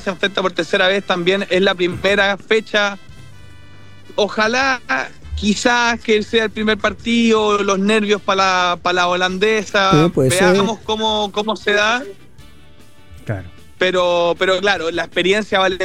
se enfrenta por tercera vez también. Es la primera fecha. Ojalá, quizás que sea el primer partido, los nervios para la holandesa. Sí, puede Veamos cómo se da. Claro. Pero claro, la experiencia vale